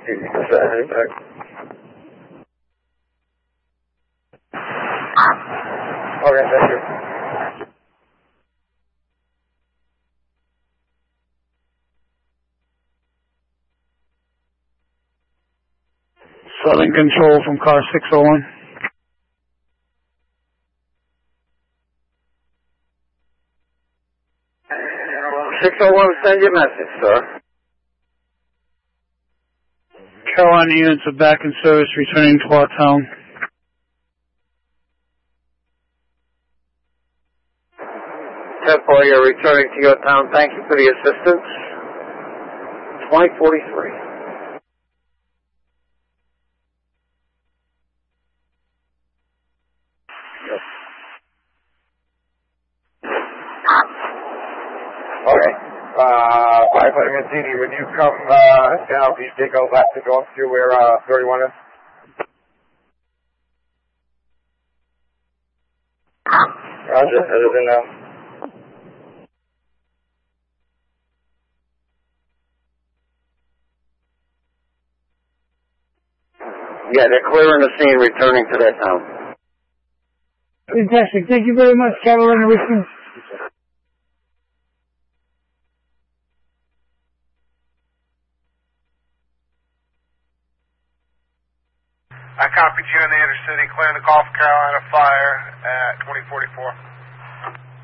Okay, thank you. Southern Control from car 601. 601, send your message, sir. Carolina units are back in service, returning to our town. 10-4, you're returning to your town. Thank you for the assistance. 2043. Okay. Firefighter Mancini, would you come down, please take a left to go up to where 31 is? Roger, everything now. Yeah, they're clearing the scene, returning to their town. Fantastic. Thank you very much, Carolina Richmond. I copied you in the inner city, clearing the call for Carolina Fire at 2044.